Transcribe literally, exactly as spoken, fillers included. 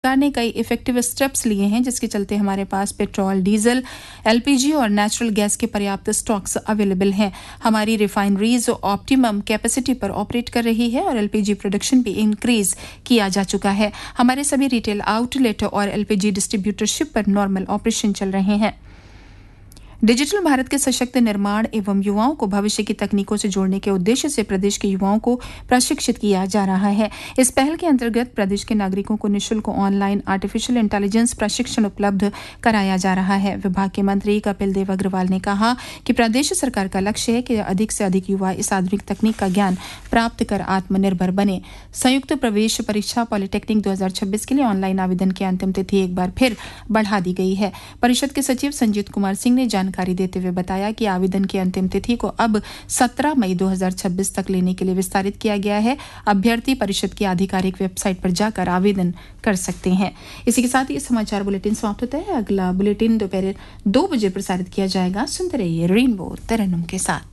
सरकार ने कई इफेक्टिव स्टेप्स लिए हैं जिसके चलते हमारे पास पेट्रोल, डीजल, एलपीजी और नेचुरल गैस के पर्याप्त स्टॉक्स अवेलेबल हैं। हमारी रिफाइनरीज ऑप्टिमम कैपेसिटी पर ऑपरेट कर रही है और एलपीजी प्रोडक्शन भी इंक्रीज किया जा चुका है। हमारे सभी रिटेल आउटलेट और एलपीजी डिस्ट्रीब्यूटरशिप पर नॉर्मल ऑपरेशन चल रहे हैं। डिजिटल भारत के सशक्त निर्माण एवं युवाओं को भविष्य की तकनीकों से जोड़ने के उद्देश्य से प्रदेश के युवाओं को प्रशिक्षित किया जा रहा है। इस पहल के अंतर्गत प्रदेश के नागरिकों को निःशुल्क ऑनलाइन आर्टिफिशियल इंटेलिजेंस प्रशिक्षण उपलब्ध कराया जा रहा है। विभाग के मंत्री कपिल देव अग्रवाल ने कहा कि प्रदेश सरकार का लक्ष्य है कि अधिक से अधिक युवा इस आधुनिक तकनीक का ज्ञान प्राप्त कर आत्मनिर्भर बने। संयुक्त प्रवेश परीक्षा पॉलिटेक्निक दो हजार छब्बीस के लिए ऑनलाइन आवेदन की अंतिम तिथि एक बार फिर बढ़ा दी गई है। परिषद के सचिव संजीत कुमार सिंह ने जानकारी देते हुए बताया कि आवेदन की अंतिम तिथि को अब सत्रह मई दो हजार छब्बीस तक लेने के लिए विस्तारित किया गया है। अभ्यर्थी परिषद की आधिकारिक वेबसाइट पर जाकर आवेदन कर सकते हैं। इसी के साथ ही समाचार बुलेटिन समाप्त होता है। अगला बुलेटिन दोपहर दो बजे प्रसारित किया जाएगा। सुनते रहिए रेनबो तरन्नुम के साथ।